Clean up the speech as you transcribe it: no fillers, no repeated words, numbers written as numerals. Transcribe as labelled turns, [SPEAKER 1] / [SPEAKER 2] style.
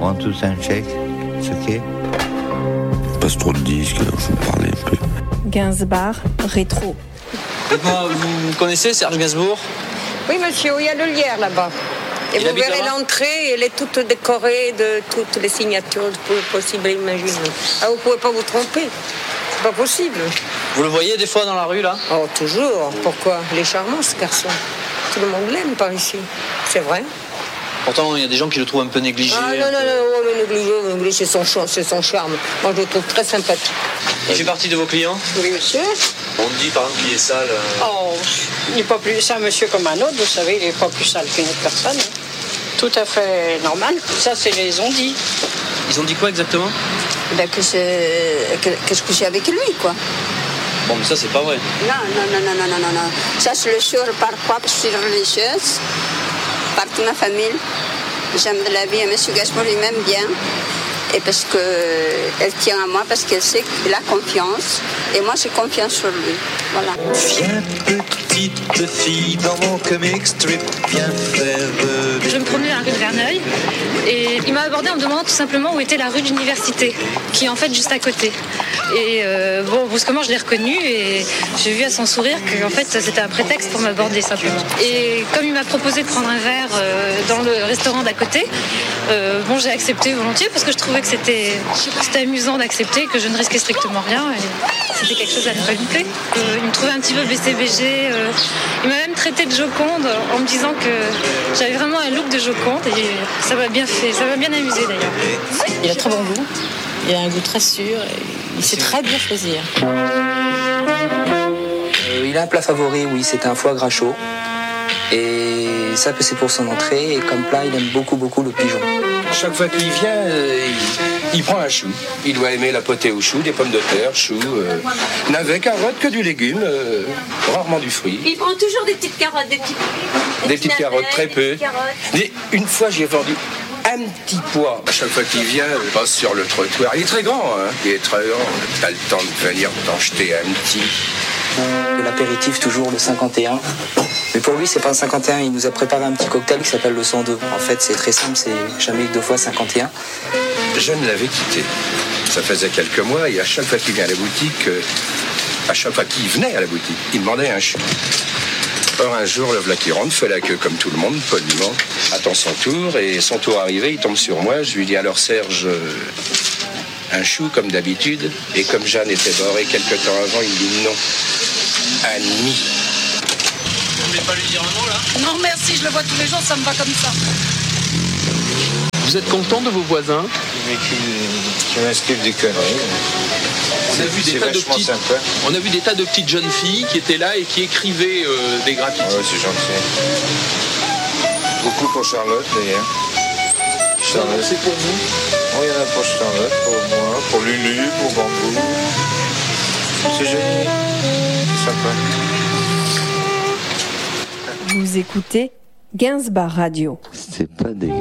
[SPEAKER 1] One, two, and shake. It's okay.
[SPEAKER 2] Passe trop de disques, alors je vais parler un peu.
[SPEAKER 3] Gainsbourg, rétro.
[SPEAKER 4] Dites-moi, vous connaissez Serge Gainsbourg ?
[SPEAKER 5] Oui, monsieur, il y a le lierre là-bas. Et
[SPEAKER 4] Il
[SPEAKER 5] vous
[SPEAKER 4] habite
[SPEAKER 5] verrez
[SPEAKER 4] là-bas
[SPEAKER 5] l'entrée, elle est toute décorée de toutes les signatures possibles et imaginables. Ah, vous ne pouvez pas vous tromper. C'est pas possible.
[SPEAKER 4] Vous le voyez des fois dans la rue, là ?
[SPEAKER 5] Oh, toujours. Pourquoi ? Il est charmant, ce garçon. Tout le monde l'aime par ici. C'est vrai.
[SPEAKER 4] Pourtant, il y a des gens qui le trouvent un peu négligé.
[SPEAKER 5] Ah non, négligé, c'est son charme. Moi, je le trouve très sympathique.
[SPEAKER 4] Il fait partie de vos clients ?
[SPEAKER 5] Oui, monsieur.
[SPEAKER 4] On dit par exemple qu'il est sale.
[SPEAKER 6] Oh, il n'est pas plus. C'est un monsieur comme un autre, vous savez, il n'est pas plus sale qu'une autre personne. Tout à fait normal. Ça, c'est les on-dit.
[SPEAKER 4] Ils ont dit quoi exactement ?
[SPEAKER 7] Ben que je couchais avec lui, quoi.
[SPEAKER 4] Bon, mais ça, c'est pas vrai.
[SPEAKER 7] Non. Ça, je le jure par quoi, parce que je suis religieuse, par toute ma famille. J'aime de la vie et M. Gainsbourg lui-même bien. Et parce qu'elle tient à moi, parce qu'elle sait qu'il a confiance. Et moi, j'ai confiance sur lui. Voilà.
[SPEAKER 8] Viens, petite fille, dans mon comic strip, viens faire bébé.
[SPEAKER 9] Je me promenais à la rue de Verneuil et il m'a abordé en me demandant tout simplement où était la rue d'Université, qui est en fait juste à côté. Et brusquement, je l'ai reconnu et j'ai vu à son sourire que en fait, c'était un prétexte pour m'aborder simplement. Et comme il m'a proposé de prendre un verre dans le restaurant d'à côté, j'ai accepté volontiers parce que je trouvais que c'était amusant d'accepter, que je ne risquais strictement rien. Et c'était quelque chose à ne pas louper. Il me trouvait un petit peu BCBG. Il m'a même traité de Joconde en me disant que j'avais vraiment un look de Joconde et ça m'a bien fait, ça m'a bien amusé d'ailleurs.
[SPEAKER 6] Il a très bon goût. Il a un goût très sûr. Et il sait très bien choisir.
[SPEAKER 10] Il a un plat favori, oui, c'est un foie gras chaud. Et ça, c'est pour son entrée. Et comme plat, il aime beaucoup le pigeon.
[SPEAKER 11] Chaque fois qu'il vient, il prend un chou. Il doit aimer la potée au chou, des pommes de terre, choux, navets, carottes, que du légume, rarement du fruit.
[SPEAKER 7] Il prend toujours des petites carottes,
[SPEAKER 11] des petites carottes, très peu. Une fois, j'ai vendu un petit pois. À chaque fois qu'il vient, il passe sur le trottoir. Il est très grand, hein. Il est très grand. T'as le temps de venir t'en jeter un petit.
[SPEAKER 10] L'apéritif, toujours le 51. Mais pour lui, c'est pas un 51. Il nous a préparé un petit cocktail qui s'appelle le 102. En fait, c'est très simple, c'est jamais 2 fois 51.
[SPEAKER 11] Je ne l'avais quitté. Ça faisait quelques mois et à chaque fois qu'il vient à la boutique, à chaque fois qu'il venait à la boutique, il demandait un chou. Or, un jour, le voilà qui rentre, fait la queue comme tout le monde, poliment, attend son tour, et son tour arrivé, il tombe sur moi. Je lui dis, alors Serge, un chou comme d'habitude. Et comme Jeanne était barrée quelque temps avant, il dit non. Un demi.
[SPEAKER 4] Vous ne voulez pas lui dire un mot, là ?
[SPEAKER 6] Non, merci, je le vois tous les jours, ça me va comme ça.
[SPEAKER 12] Vous êtes content de vos voisins ?
[SPEAKER 1] Qui m'inscrivent des conneries.
[SPEAKER 12] On a vu des tas de petites jeunes filles qui étaient là et qui écrivaient des graffitis.
[SPEAKER 1] Oui, c'est gentil. Beaucoup pour Charlotte, d'ailleurs.
[SPEAKER 12] Charlotte, c'est pour vous ?
[SPEAKER 1] Oui, il y en a pour Charlotte, pour moi, pour Lulu, pour Bambou. C'est joli. C'est sympa.
[SPEAKER 3] Vous écoutez Gainsbourg Radio.
[SPEAKER 2] C'est pas dégueu.